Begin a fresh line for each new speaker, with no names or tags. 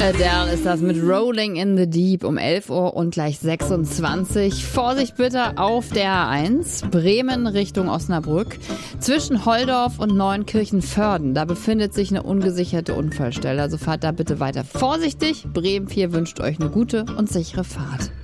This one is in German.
Adele ist das mit Rolling in the Deep um 11 Uhr und gleich 26. Vorsicht bitte auf der A1, Bremen Richtung Osnabrück. Zwischen Holdorf und Neuenkirchen-Vörden, da befindet sich eine ungesicherte Unfallstelle. Also fahrt da bitte weiter vorsichtig. Bremen 4 wünscht euch eine gute und sichere Fahrt.